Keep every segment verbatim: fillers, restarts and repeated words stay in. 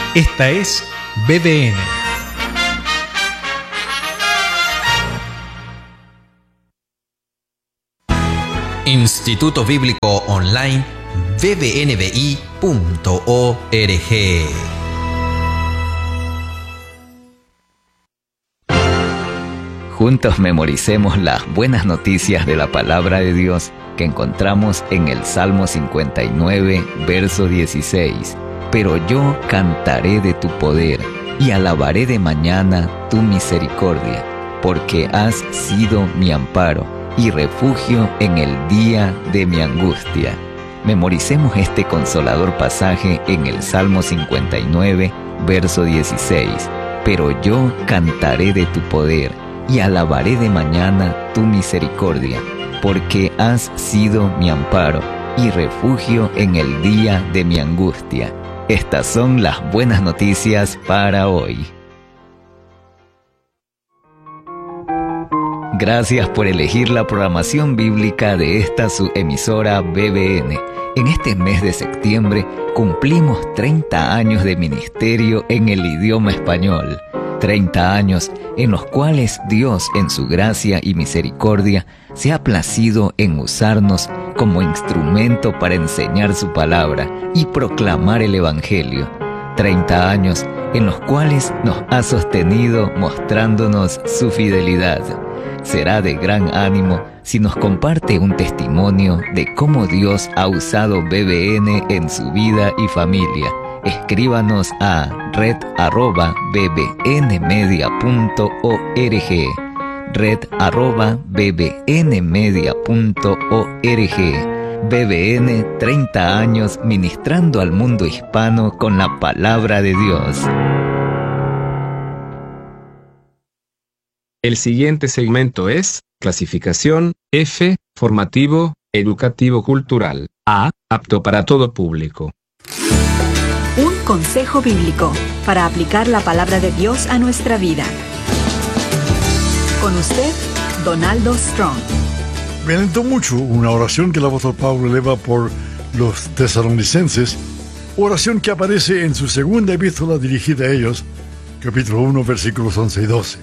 Esta es B B N. Instituto Bíblico Online b b n b i punto org. Juntos memoricemos las buenas noticias de la palabra de Dios que encontramos en el Salmo cincuenta y nueve, verso dieciséis. Pero yo cantaré de tu poder y alabaré de mañana tu misericordia, porque has sido mi amparo y refugio en el día de mi angustia. Memoricemos este consolador pasaje en el Salmo cincuenta y nueve, verso dieciséis. Pero yo cantaré de tu poder y alabaré de mañana tu misericordia, porque has sido mi amparo y refugio en el día de mi angustia. Estas son las buenas noticias para hoy. Gracias por elegir la programación bíblica de esta su emisora B B N. En este mes de septiembre cumplimos treinta años de ministerio en el idioma español. treinta años en los cuales Dios, en su gracia y misericordia, se ha placido en usarnos como instrumento para enseñar su palabra y proclamar el Evangelio. treinta años en los cuales nos ha sostenido mostrándonos su fidelidad. Será de gran ánimo si nos comparte un testimonio de cómo Dios ha usado B B N en su vida y familia. Escríbanos a red arroba bbnmedia punto org, red arroba bbnmedia punto org. B B N, treinta años ministrando al mundo hispano con la palabra de Dios. El siguiente segmento es clasificación F, formativo, educativo cultural. A, apto para todo público. Un consejo bíblico para aplicar la palabra de Dios a nuestra vida. Con usted, Donaldo Strong. Me alentó mucho una oración que el apóstol Pablo eleva por los tesalonicenses, oración que aparece en su segunda epístola dirigida a ellos, capítulo uno, versículos once y doce.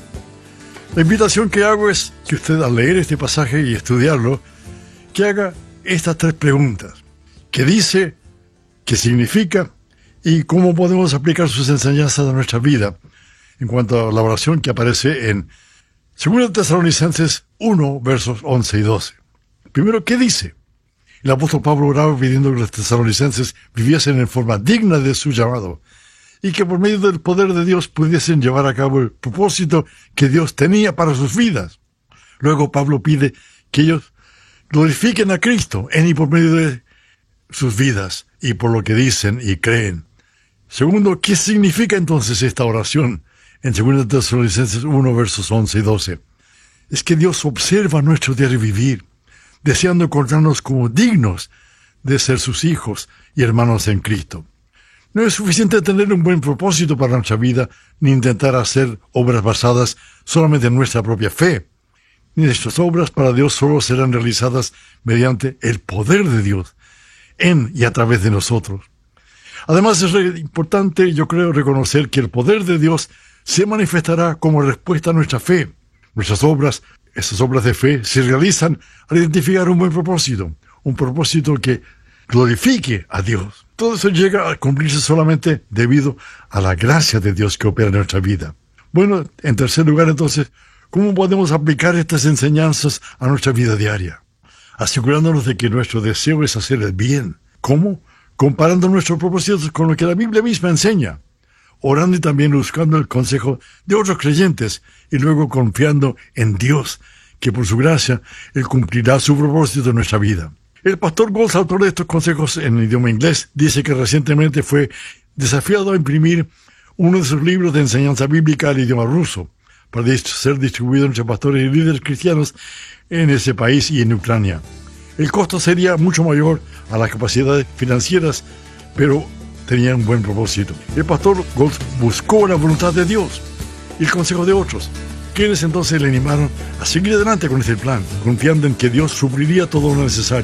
La invitación que hago es que usted, al leer este pasaje y estudiarlo, que haga estas tres preguntas. ¿Qué dice? ¿Qué significa? ¿Y cómo podemos aplicar sus enseñanzas a nuestra vida? En cuanto a la oración que aparece en dos Tesalonicenses uno, versos once y doce. Primero, ¿qué dice? El apóstol Pablo oraba pidiendo que los tesalonicenses viviesen en forma digna de su llamado, y que por medio del poder de Dios pudiesen llevar a cabo el propósito que Dios tenía para sus vidas. Luego Pablo pide que ellos glorifiquen a Cristo en y por medio de sus vidas y por lo que dicen y creen. Segundo, ¿qué significa entonces esta oración en dos Tesalonicenses uno, versos once y doce? Es que Dios observa nuestro diario vivir, deseando encontrarnos como dignos de ser sus hijos y hermanos en Cristo. No es suficiente tener un buen propósito para nuestra vida, ni intentar hacer obras basadas solamente en nuestra propia fe. Nuestras obras para Dios solo serán realizadas mediante el poder de Dios, en y a través de nosotros. Además, es importante, yo creo, reconocer que el poder de Dios se manifestará como respuesta a nuestra fe. Nuestras obras, esas obras de fe, se realizan al identificar un buen propósito, un propósito que glorifique a Dios. Todo eso llega a cumplirse solamente debido a la gracia de Dios que opera en nuestra vida. Bueno, en tercer lugar, entonces, ¿cómo podemos aplicar estas enseñanzas a nuestra vida diaria? Asegurándonos de que nuestro deseo es hacer el bien. ¿Cómo? Comparando nuestros propósitos con lo que la Biblia misma enseña, orando y también buscando el consejo de otros creyentes y luego confiando en Dios, que por su gracia Él cumplirá su propósito en nuestra vida. El pastor Goltz, autor de estos consejos en idioma inglés, dice que recientemente fue desafiado a imprimir uno de sus libros de enseñanza bíblica al idioma ruso, para ser distribuido entre pastores y líderes cristianos en ese país y en Ucrania. El costo sería mucho mayor a las capacidades financieras, pero tenía un buen propósito. El pastor Goltz buscó la voluntad de Dios y el consejo de otros, quienes entonces le animaron a seguir adelante con este plan, confiando en que Dios supliría todo lo necesario.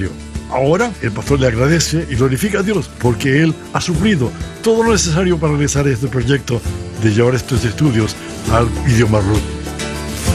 Ahora el pastor le agradece y glorifica a Dios porque Él ha suplido todo lo necesario para realizar este proyecto de llevar estos estudios al idioma Root.